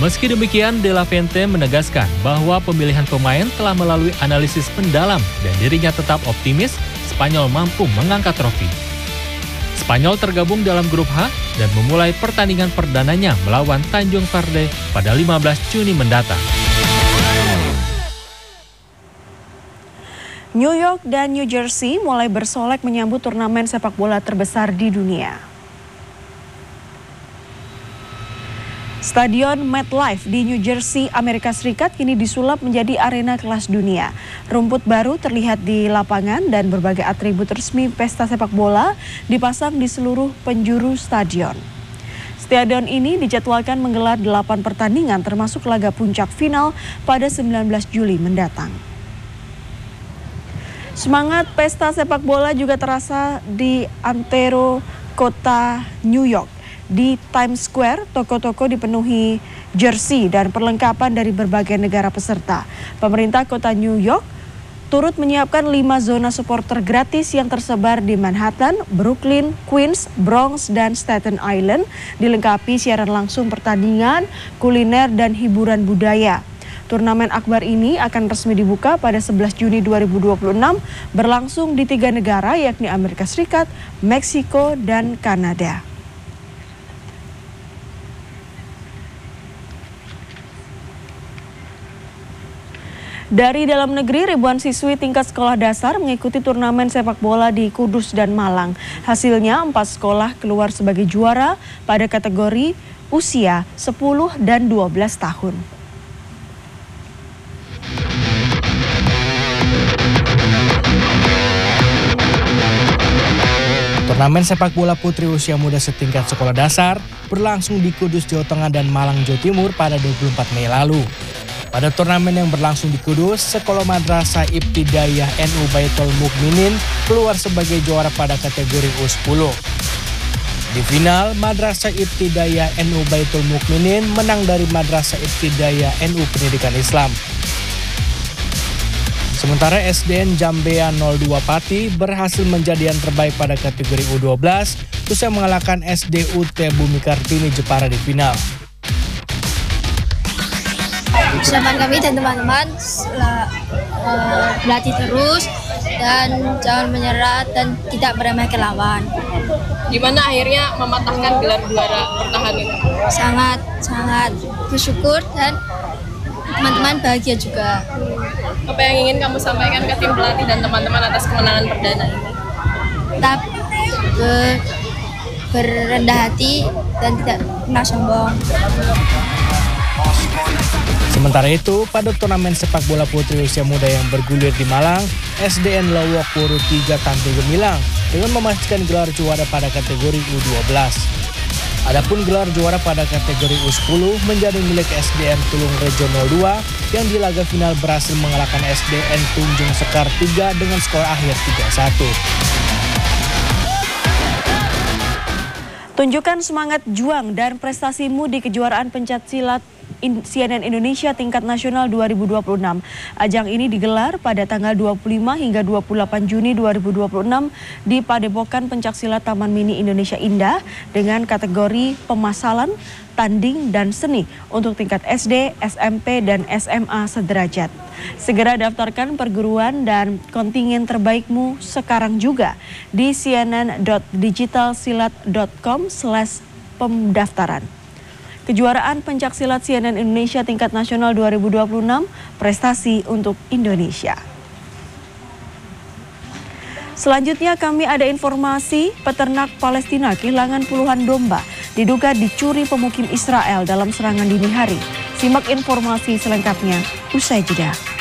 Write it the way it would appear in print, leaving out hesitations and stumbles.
Meski demikian, De La Fuente menegaskan bahwa pemilihan pemain telah melalui analisis mendalam dan dirinya tetap optimis Spanyol mampu mengangkat trofi. Spanyol tergabung dalam grup H dan memulai pertandingan perdananya melawan Tanjung Verde pada 15 Juni mendatang. New York dan New Jersey mulai bersolek menyambut turnamen sepak bola terbesar di dunia. Stadion MetLife di New Jersey, Amerika Serikat kini disulap menjadi arena kelas dunia. Rumput baru terlihat di lapangan dan berbagai atribut resmi pesta sepak bola dipasang di seluruh penjuru stadion. Stadion ini dijadwalkan menggelar 8 pertandingan termasuk laga puncak final pada 19 Juli mendatang. Semangat pesta sepak bola juga terasa di antero kota New York. Di Times Square, toko-toko dipenuhi jersey dan perlengkapan dari berbagai negara peserta. Pemerintah kota New York turut menyiapkan 5 zona supporter gratis yang tersebar di Manhattan, Brooklyn, Queens, Bronx, dan Staten Island, dilengkapi siaran langsung pertandingan, kuliner, dan hiburan budaya. Turnamen akbar ini akan resmi dibuka pada 11 Juni 2026, berlangsung di 3 negara yakni Amerika Serikat, Meksiko, dan Kanada. Dari dalam negeri, ribuan siswi tingkat sekolah dasar mengikuti turnamen sepak bola di Kudus dan Malang. Hasilnya 4 sekolah keluar sebagai juara pada kategori usia 10 dan 12 tahun. Turnamen sepak bola putri usia muda setingkat sekolah dasar berlangsung di Kudus, Jawa Tengah dan Malang, Jawa Timur pada 24 Mei lalu. Pada turnamen yang berlangsung di Kudus, Sekolah Madrasah Ibtidaiyah NU Baitul Mukminin keluar sebagai juara pada kategori U10. Di final, Madrasah Ibtidaiyah NU Baitul Mukminin menang dari Madrasah Ibtidaiyah NU Pendidikan Islam. Sementara SDN Jambea 02 Pati berhasil menjadi yang terbaik pada kategori U12 usai mengalahkan SDUT Bumi Kartini Jepara di final. Harapan kami dan teman-teman berlatih terus dan jangan menyerah dan tidak meremehkan lawan. Gimana akhirnya mematahkan gelar juara bertahan itu? Sangat bersyukur dan teman-teman bahagia juga. Apa yang ingin kamu sampaikan ke tim pelatih dan teman-teman atas kemenangan perdana ini? Tetap berendah hati dan tidak pernah sombong. Sementara itu, pada turnamen sepak bola putri usia muda yang bergulir di Malang, SDN Lowok Puru 3 tampil gemilang dengan memastikan gelar juara pada kategori U12. Adapun gelar juara pada kategori U10 menjadi milik SDN Tulung Rejo 02 yang di laga final berhasil mengalahkan SDN Tunjung Sekar 3 dengan skor akhir 3-1. Tunjukkan semangat juang dan prestasimu di kejuaraan pencak silat CNN Indonesia tingkat nasional 2026. Ajang ini digelar pada tanggal 25 hingga 28 Juni 2026 di Padepokan Pencaksilat Taman Mini Indonesia Indah dengan kategori pemasalan, tanding, dan seni untuk tingkat SD, SMP, dan SMA sederajat. Segera daftarkan perguruan dan kontingen terbaikmu sekarang juga di cnn.digitalsilat.com/pendaftaran. Kejuaraan pencaksilat CNN Indonesia tingkat nasional 2026, prestasi untuk Indonesia. Selanjutnya kami ada informasi peternak Palestina kehilangan puluhan domba diduga dicuri pemukim Israel dalam serangan dini hari. Simak informasi selengkapnya usai jeda.